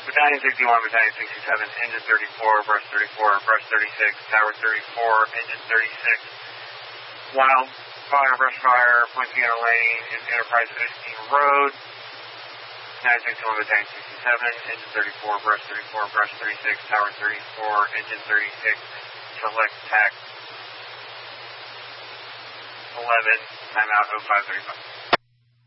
Battalion 61, Battalion 67, Engine 34, Brush 34, Brush 36, Tower 34, Engine 36. Wildfire, brush fire, pointing in a lane in Enterprise 15 Road. 961, Battalion 67, Engine 34, Brush 34, Brush 36, Tower 34, Engine 36, select TAC 11, timeout 0535.